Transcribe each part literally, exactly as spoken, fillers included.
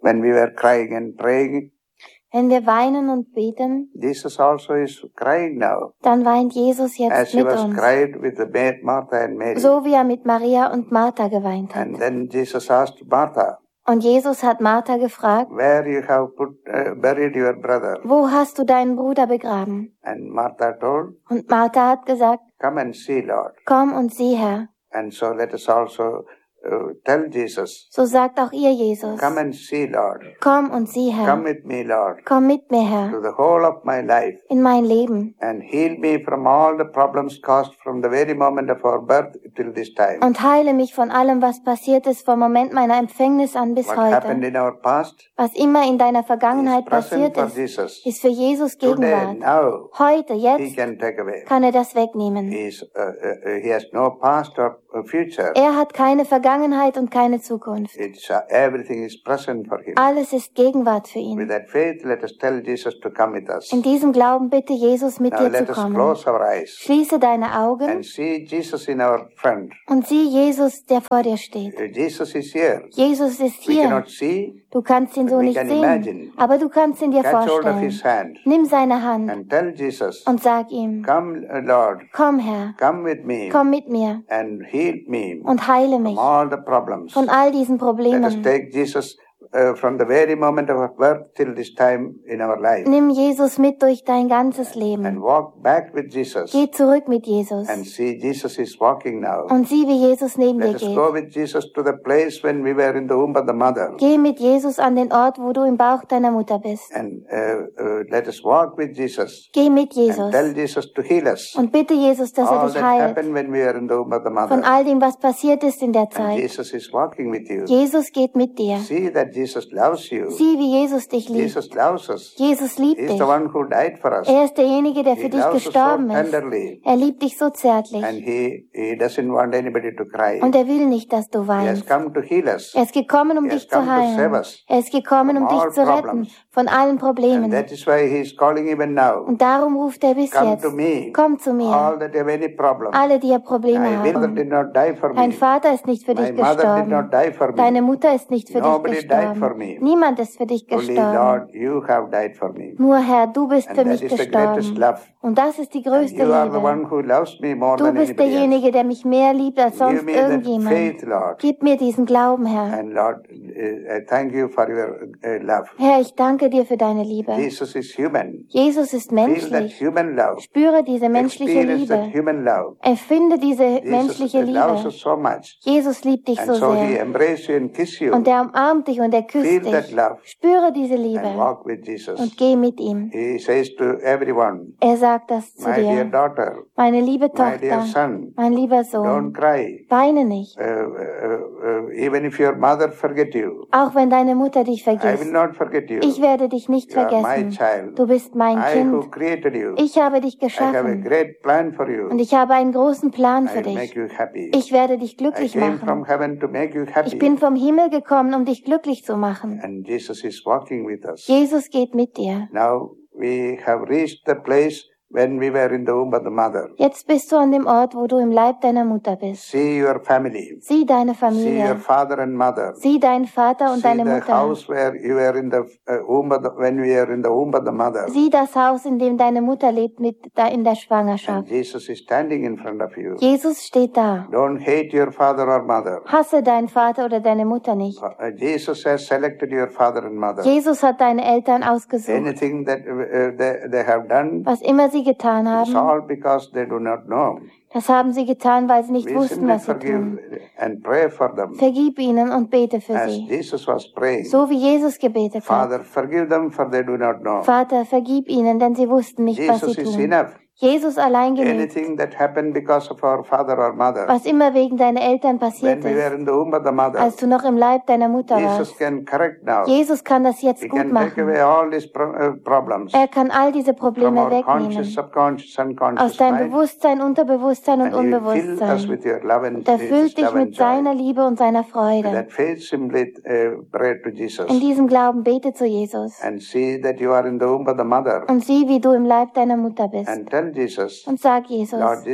when we were crying and praying, wenn wir weinen und beten, Jesus also is crying now, dann weint Jesus jetzt as he mit was uns. cried with the Ma- Martha and Mary. So wie er mit Maria und Martha geweint hat. And then Jesus asked Martha, Und Jesus hat Martha gefragt, where you have put, uh, buried your brother? wo hast du deinen Bruder begraben? And Martha told, Und Martha hat gesagt, come and see, Lord. komm und sieh, Herr. And so let us also uh, tell Jesus, So sagt auch ihr, Jesus, come and see, Lord. komm und sieh, Come Herr. with me, Lord, Komm mit mir, to Herr, the whole of my life in mein Leben and heal me from all the problems caused from the very moment of our birth till this time. und heile mich von allem, was passiert ist vom Moment meiner Empfängnis an bis What happened heute. in our past Was immer in deiner is Vergangenheit present passiert for ist, Jesus. ist für Jesus Today, Gegenwart. now, Heute, he jetzt can take away. kann er das wegnehmen. He, is, uh, uh, he has no past or uh, future. Er hat keine Vergangenheit und keine Zukunft. It's, uh, everything is present for him. Alles ist Gegenwart für With ihn. that faith, let us tell Jesus to come with us. In diesem Glauben bitte Jesus mit Now dir zu let us kommen. close our eyes Schließe deine Augen and see Jesus in our front. und sieh Jesus, der vor dir steht. Uh, Jesus is here. Jesus ist We hier. cannot see. Du kannst ihn so we nicht can sehen, imagine. aber du kannst ihn dir Catch hold of vorstellen. his hand Nimm seine Hand and tell Jesus, und sag ihm, come, uh, Lord, komm Herr, come with me komm mit mir and heal me und heile from mich all the problems. von all diesen Let us Problemen. take Jesus uh, from the very moment of our birth till this time in our life Nimm Jesus mit durch dein ganzes and Leben. walk back with Jesus Geh zurück mit Jesus and see Jesus is walking now. und sieh, wie Jesus neben dir Let us geht. go with Jesus to the place when we were in the womb of the mother Geh mit Jesus an den Ort, wo du im Bauch deiner Mutter bist. and uh, uh, let us walk with Jesus Geh mit and Jesus tell Jesus to heal us. und bitte Jesus, dass er All dich that heilt happened when we were in the womb of the von mother. all dem, was passiert ist in der And Zeit. Jesus is walking with you. Jesus geht mit dir. See that Jesus loves you. Sieh, wie Jesus dich liebt. Jesus loves us. Jesus liebt He's dich. the one who died for us. Er ist derjenige, der He für dich loves us so gestorben ist. tenderly. Er liebt dich so zärtlich. And he, he doesn't want anybody to cry. Und er will nicht, dass du He has weinst. come to heal us. Er ist gekommen, um He has dich zu come to save heilen. us Er ist gekommen, um from all dich zu retten problems. von allen And Problemen. that is why he is calling even now. Und darum ruft er bis Come jetzt, to me. komm zu All mir. that have any problem. Alle, die ihr Probleme My mother haben. did not die for Dein me. Vater ist nicht für My dich mother did not gestorben. die for me. Deine Mutter ist nicht für dich Nobody died for gestorben. me. Niemand ist für dich Only gestorben. Lord, you have died for me. Nur Herr, du bist And für that mich is the greatest gestorben. love. Und das ist die And größte you are the Liebe. one who loves me more Du than bist anybody else. derjenige, der mich mehr liebt als Give sonst me that irgendjemand. faith, Lord. Gib mir diesen Glauben, Herr. And Lord, uh, I thank you for your uh, love. Herr, ich danke dir für deine Liebe. Jesus is human. Jesus ist Feel that menschlich. human love. Spüre diese menschliche Experience that Liebe. human love. Empfinde diese Jesus menschliche loves Liebe. us so much. Jesus liebt dich And so so he sehr. embraces you and kisses you. Und er umarmt dich und er küsst Feel that dich. love Spüre diese and Liebe walk with Jesus. und geh mit ihm. He says to everyone, Er sagt das zu my dear dir. daughter, Meine liebe my dear Tochter, son, mein lieber don't Sohn, cry. weine nicht. Uh, uh, uh, even if your mother forget you, Auch wenn deine Mutter dich I will vergisst. not forget you. Ich werde dich nicht You are my vergessen. child. Du bist mein I who Kind. created you. Ich habe dich I have a geschaffen. great plan for you. Und ich habe einen großen Plan I für will make dich. you happy. Ich werde dich I glücklich came from machen. heaven to make you happy. Ich bin vom Himmel gekommen, um dich glücklich zu machen. And Jesus is walking with us. Jesus geht mit dir. Now we have reached the place when we were in the womb of the mother. Jetzt bist du an dem Ort, wo du im Leib deiner Mutter bist. See your family. Sieh deine See your Familie. father and mother. Sieh deinen Vater und See deine the Mutter. house where you were in the uh, womb of the, when we were in the womb of the mother. Sieh das Haus, in dem deine Mutter lebt, mit da in der And Schwangerschaft. Jesus is standing in front of you. Jesus steht da. Don't hate your father or mother. Hasse deinen Vater oder deine Mutter nicht. Uh, Jesus has selected your father and mother. Jesus hat deine Eltern ausgesucht. Anything that uh, they, they have done, Was immer sie getan it's haben, all because they do not know. das haben sie getan, weil sie nicht We wussten, simply was sie forgive tun. and pray for them. Vergib ihnen und bete für As sie. Jesus was praying, So wie Jesus gebetet hat. Father, forgive them for they do not know. Vater, vergib ihnen, denn sie wussten nicht, was Jesus sie is tun. enough. Jesus allein genügt. Anything that happened because of our father or mother, Was immer wegen deiner Eltern passiert when we were ist, in the womb of the mother, als du noch im Leib deiner Mutter Jesus warst. can correct now. Jesus kann das jetzt He gut can take machen. away all these pro uh, problems Er kann all diese from Probleme our conscious, wegnehmen. subconscious, Aus unconscious deinem mind. Bewusstsein, Unterbewusstsein und And he will fill us Unbewusstsein. with your love and Und er his füllt dich love and mit seiner joy. Liebe und seiner With Freude. that faith, simply uh, pray to Jesus In diesem Glauben bete zu Jesus. and see that you are in the womb of the mother Und sieh, wie du im Leib deiner Mutter bist. and tell Jesus, Und sag Jesus, Lord Jesus,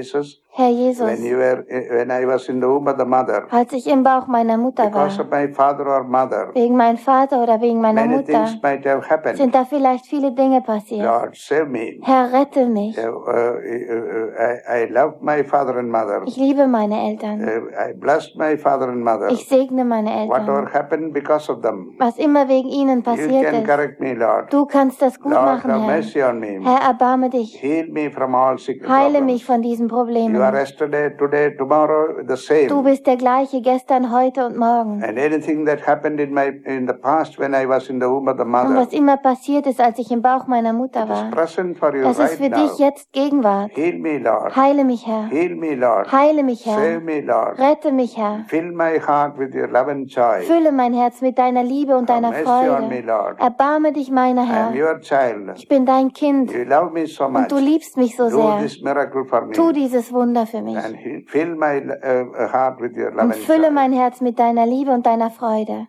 Herr Jesus, when you were, when I was in the womb of the mother, als ich im Bauch meiner Mutter because war, of my father or mother, wegen meinem Vater oder wegen meiner many Mutter, things might have happened. sind da vielleicht viele Dinge passiert. Lord, save me. Herr, rette mich. Uh, uh, uh, I, I love my father and mother. Ich liebe meine Eltern. Uh, I bless my father and mother. Ich segne meine Whatever Eltern. happened because of them, Was immer wegen ihnen you passiert can ist, correct me, Lord. du kannst das gut Lord, machen, have Herr. mercy on me. Herr, erbarme dich. Heal me from all sickness Heile problems. mich von diesen You are Problemen. yesterday, today, tomorrow, the same. Du bist der gleiche gestern, heute und morgen. And anything that happened in my in the past when I was in the womb of the Und mother, was immer passiert ist, als ich im Bauch meiner Mutter it is war, present for you das ist right für now. dich jetzt Gegenwart. Heal me, Lord. Heile mich, Herr. Heal me, Lord. Heile mich, Save Herr. me, Lord. Rette mich, Herr. Fill my heart with your love and joy. Fülle mein Herz mit deiner Liebe und Have deiner mercy on me, Freude. Lord. Erbarme dich, meiner I am Herr. your child. Ich bin dein Kind You love me so much. und du liebst mich so Do sehr. this miracle for me. Tu dieses Wunder für mich And he- fill my uh, heart with your love und and fülle joy. mein Herz mit deiner Liebe und deiner Freude.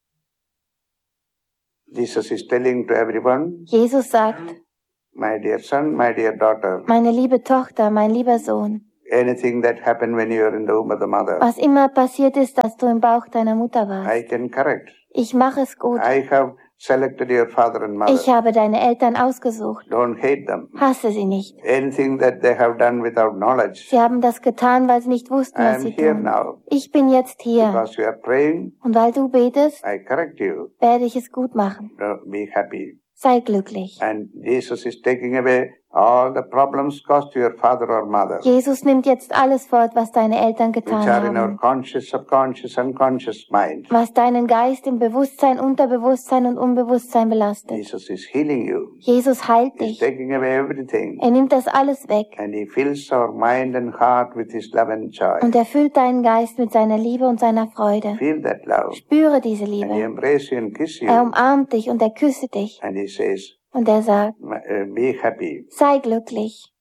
Jesus is telling to everyone, Jesus sagt, my dear son, my dear daughter, meine liebe Tochter, mein lieber Sohn, anything that happened when you were in the womb of the mother, was immer passiert ist, dass du im Bauch deiner Mutter I warst, can correct. ich mache es gut. I have selected your father and mother. Ich habe deine Eltern ausgesucht. Don't hate them. Hasse sie nicht. Anything that they have done without knowledge, Sie haben das getan, weil sie nicht wussten, I was am sie here tun. now. Ich bin jetzt hier. Because you are praying, Und weil du betest, I correct you. werde ich es gut machen. Uh, Be happy. Sei glücklich. And Jesus is taking away all the problems caused to your father or mother, Jesus nimmt jetzt alles fort, was deine Eltern which getan are in our haben. conscious, subconscious, unconscious mind. Was deinen Geist im Bewusstsein, Unterbewusstsein und Unbewusstsein belastet. Jesus is healing you. Jesus heilt He's dich. taking away everything. Er nimmt das alles weg. And He fills our mind and heart with His love and joy. Und er füllt deinen Geist mit seiner Liebe und seiner Freude. Feel that love. Spüre diese And He Liebe. embraces you and kisses Er you. umarmt dich und er küsst dich. And He says, Und er sagt, uh, be happy. sei glücklich.